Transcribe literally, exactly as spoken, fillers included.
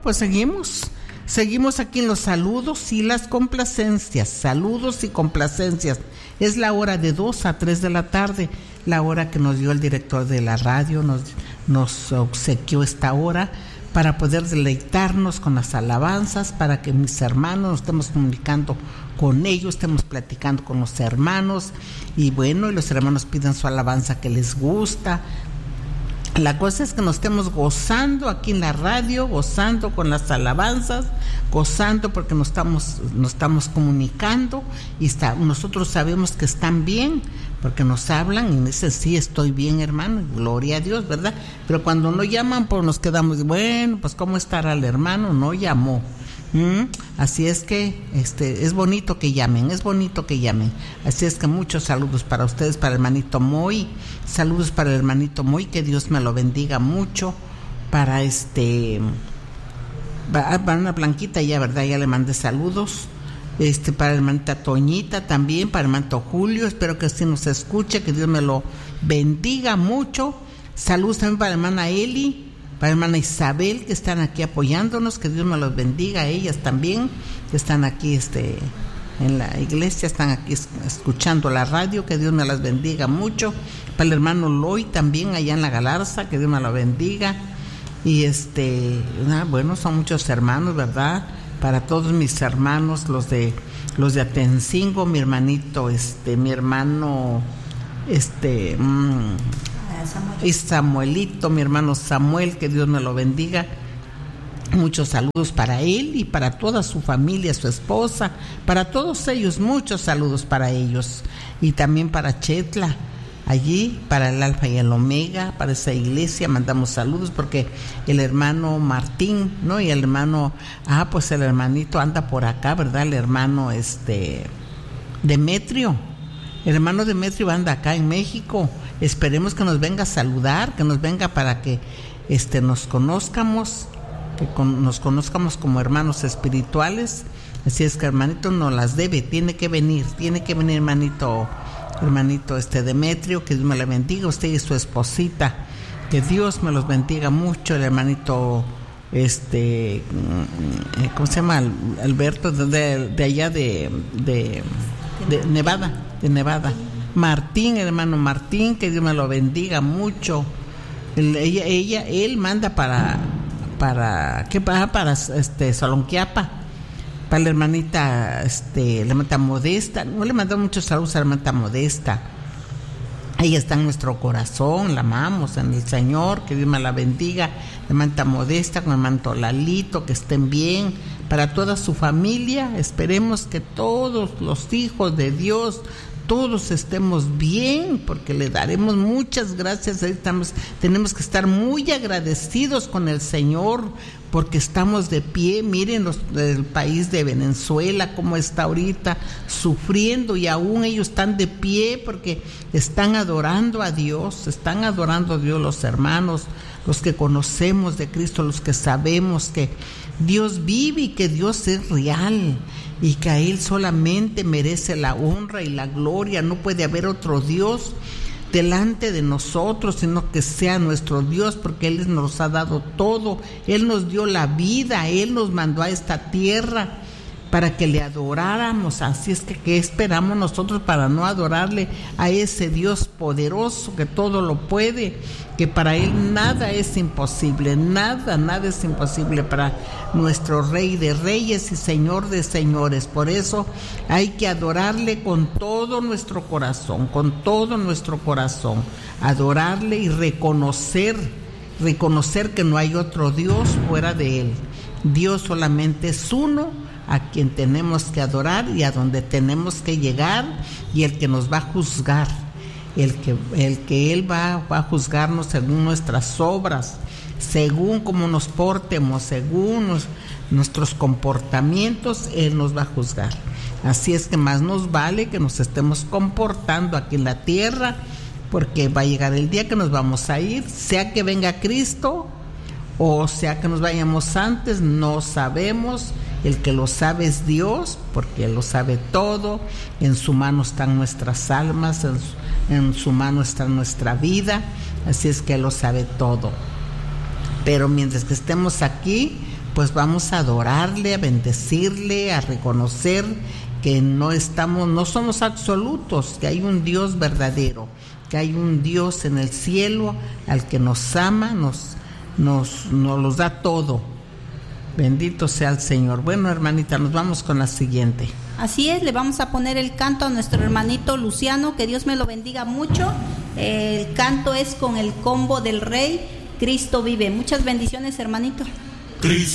pues seguimos. Seguimos aquí en los saludos y las complacencias. Saludos y complacencias. Es la hora de dos a tres de la tarde, la hora que nos dio el director de la radio, nos, nos obsequió esta hora para poder deleitarnos con las alabanzas, para que mis hermanos nos estemos comunicando con ellos, estemos platicando con los hermanos, y bueno, y los hermanos pidan su alabanza que les gusta. La cosa es que nos estemos gozando aquí en la radio, gozando con las alabanzas, gozando porque nos estamos, nos estamos comunicando y está, nosotros sabemos que están bien, porque nos hablan y dicen, sí, estoy bien, hermano, gloria a Dios, ¿verdad? Pero cuando no llaman, pues nos quedamos, bueno, pues ¿cómo estará el hermano? No llamó. ¿Mm? Así es que este es bonito que llamen, es bonito que llamen. Así es que muchos saludos para ustedes, para el hermanito Moy, saludos para el hermanito Moy, que Dios me lo bendiga mucho. Para este, para una Blanquita ya, ¿verdad? Ya le mandé saludos. Este, para la hermanita Toñita también, para el hermanito Julio, espero que así nos escuche, que Dios me lo bendiga mucho. Saludos también para la hermana Eli, para la hermana Isabel, que están aquí apoyándonos, que Dios me los bendiga, a ellas también, que están aquí este, en la iglesia, están aquí escuchando la radio, que Dios me las bendiga mucho. Para el hermano Loy también, allá en la Galarza, que Dios me lo bendiga. Y este, ah, bueno, son muchos hermanos, ¿verdad? Para todos mis hermanos, los de los de Atencingo, mi hermanito, este, mi hermano, este, mmm, Samuel. Y Samuelito, mi hermano Samuel, que Dios me lo bendiga. Muchos saludos para él y para toda su familia, su esposa, para todos ellos, muchos saludos para ellos. Y también para Chetla, allí, para el Alfa y el Omega, para esa iglesia, mandamos saludos, porque el hermano Martín, ¿no? Y el hermano, ah, pues el hermanito anda por acá, ¿verdad? El hermano, este, Demetrio, el hermano Demetrio anda acá en México. Esperemos que nos venga a saludar, que nos venga para que este, nos conozcamos, que con, nos conozcamos como hermanos espirituales. Así es que hermanito nos las debe, tiene que venir, tiene que venir hermanito, hermanito este Demetrio, que Dios me la bendiga, usted y su esposita, que Dios me los bendiga mucho. El hermanito, este, ¿cómo se llama? Alberto, de, de allá de, de, de Nevada, de Nevada. Martín, el hermano Martín, que Dios me lo bendiga mucho. El, ella, ella, él manda para, para, ¿qué pasa? Para este Salonquiapa, para la hermanita, este, la hermanita Modesta. No le mandó muchos saludos a la hermanita Modesta. Ella está en nuestro corazón, la amamos en el Señor, que Dios me la bendiga. La hermanita Modesta con el hermano Lalito, que estén bien. Para toda su familia, esperemos que todos los hijos de Dios, todos estemos bien, porque le daremos muchas gracias. Estamos, tenemos que estar muy agradecidos con el Señor, porque estamos de pie. Miren los, el país de Venezuela, cómo está ahorita sufriendo, y aún ellos están de pie porque están adorando a Dios, están adorando a Dios los hermanos, los que conocemos de Cristo, los que sabemos que Dios vive y que Dios es real y que a Él solamente merece la honra y la gloria. No puede haber otro Dios delante de nosotros, sino que sea nuestro Dios, porque Él nos ha dado todo. Él nos dio la vida, Él nos mandó a esta tierra para que le adoráramos. Así es que, ¿qué esperamos nosotros para no adorarle a ese Dios poderoso que todo lo puede? Que para Él nada es imposible, nada, nada es imposible para nuestro Rey de Reyes y Señor de Señores. Por eso hay que adorarle con todo nuestro corazón, con todo nuestro corazón, adorarle y reconocer, reconocer que no hay otro Dios fuera de Él. Dios solamente es uno, a quien tenemos que adorar y a donde tenemos que llegar, y el que nos va a juzgar, el que, el que Él va, va a juzgarnos según nuestras obras, según cómo nos portemos, según nos, nuestros comportamientos, Él nos va a juzgar. Así es que más nos vale que nos estemos comportando aquí en la tierra, porque va a llegar el día que nos vamos a ir, sea que venga Cristo o sea que nos vayamos antes, no sabemos. El que lo sabe es Dios, porque Él lo sabe todo. En su mano están nuestras almas, en su, en su mano está nuestra vida. Así es que Él lo sabe todo. Pero mientras que estemos aquí, pues vamos a adorarle, a bendecirle, a reconocer que no estamos, no somos absolutos, que hay un Dios verdadero, que hay un Dios en el cielo al que nos ama, nos, nos, nos los da todo. Bendito sea el Señor. Bueno, hermanita, nos vamos con la siguiente. Así es, le vamos a poner el canto a nuestro hermanito Luciano, que Dios me lo bendiga mucho. El canto es con el combo del Rey, Cristo vive. Muchas bendiciones, hermanito. Cristo